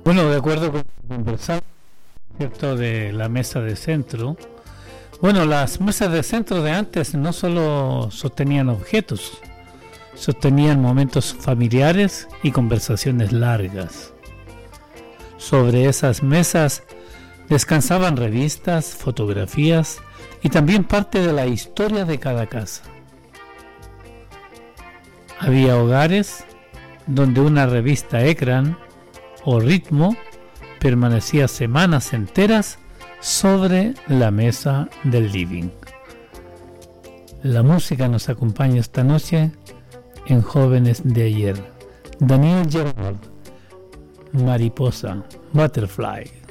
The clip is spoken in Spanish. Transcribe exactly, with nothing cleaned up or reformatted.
Bueno, de acuerdo con lo que conversamos, ¿cierto?, de la mesa de centro. Bueno, las mesas de centro de antes no solo sostenían objetos, sostenían momentos familiares y conversaciones largas. Sobre esas mesas descansaban revistas, fotografías y también parte de la historia de cada casa. Había hogares donde una revista Ekran o Ritmo permanecía semanas enteras sobre la mesa del living. La música nos acompaña esta noche en Jóvenes de Ayer. Daniel Gerard, Mariposa, Butterfly.